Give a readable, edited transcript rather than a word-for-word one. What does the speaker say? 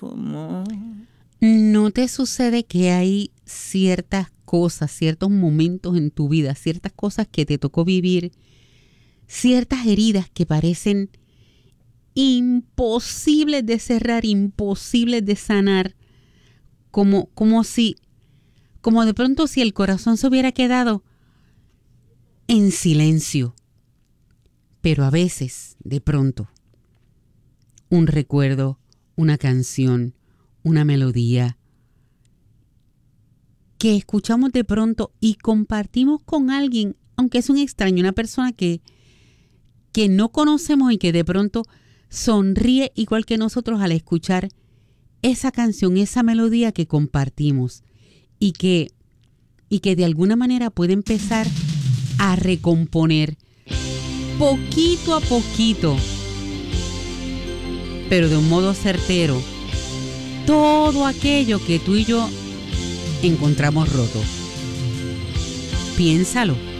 tu amor. ¿No te sucede que hay ciertas cosas, ciertos momentos en tu vida, ciertas cosas que te tocó vivir, ciertas heridas que parecen imposibles de cerrar, imposibles de sanar, como de pronto si el corazón se hubiera quedado en silencio? Pero a veces, de pronto, un recuerdo, una canción, una melodía que escuchamos de pronto y compartimos con alguien, aunque es un extraño, una persona que no conocemos y que de pronto sonríe igual que nosotros al escuchar esa canción, esa melodía que compartimos y que de alguna manera puede empezar a recomponer poquito a poquito, pero de un modo certero, todo aquello que tú y yo encontramos roto. Piénsalo.